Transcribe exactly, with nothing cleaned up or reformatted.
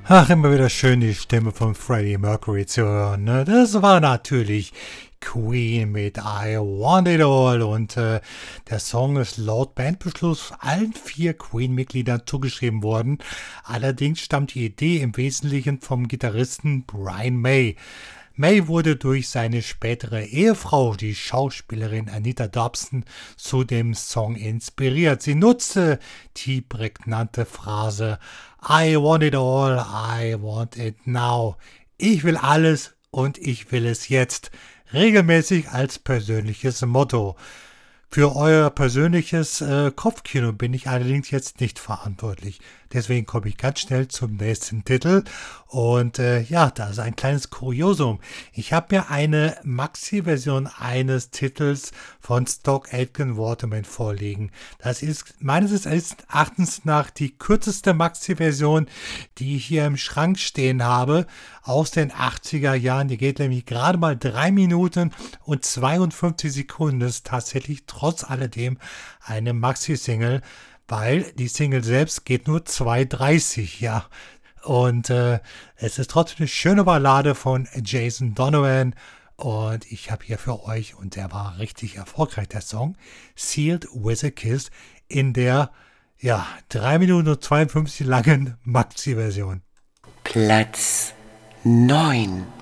Ach, immer wieder schön, die Stimme von Freddie Mercury zu hören. Ne? Das war natürlich Queen mit I Want It All. Und äh, der Song ist laut Bandbeschluss allen vier Queen-Mitgliedern zugeschrieben worden. Allerdings stammt die Idee im Wesentlichen vom Gitarristen Brian May. May wurde durch seine spätere Ehefrau, die Schauspielerin Anita Dobson, zu dem Song inspiriert. Sie nutzte die prägnante Phrase I want it all, I want it now. Ich will alles und ich will es jetzt. Regelmäßig als persönliches Motto. Für euer persönliches äh, Kopfkino bin ich allerdings jetzt nicht verantwortlich. Deswegen komme ich ganz schnell zum nächsten Titel. Und äh, ja, da ist ein kleines Kuriosum. Ich habe mir eine Maxi-Version eines Titels von Stock Aitken Waterman vorliegen. Das ist meines Erachtens nach die kürzeste Maxi-Version, die ich hier im Schrank stehen habe, aus den achtziger Jahren. Die geht nämlich gerade mal drei Minuten und zweiundfünfzig Sekunden. Das ist tatsächlich trotz alledem eine Maxi-Single, weil die Single selbst geht nur zwei dreißig, ja. Und äh, es ist trotzdem eine schöne Ballade von Jason Donovan. Und ich habe hier für euch, und der war richtig erfolgreich, der Song, Sealed with a Kiss in der, ja, drei Minuten und zweiundfünfzig langen Maxi-Version. Platz neun.